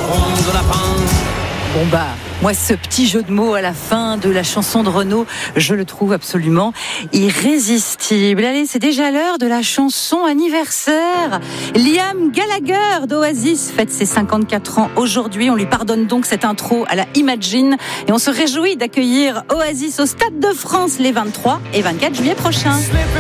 de lapin. Bon bah, moi ce petit jeu de mots à la fin de la chanson de Renaud, je le trouve absolument irrésistible. Allez, c'est déjà l'heure de la chanson anniversaire. Liam Gallagher d'Oasis fête ses 54 ans aujourd'hui. On lui pardonne donc cette intro à la Imagine et on se réjouit d'accueillir Oasis au Stade de France les 23 et 24 juillet prochains.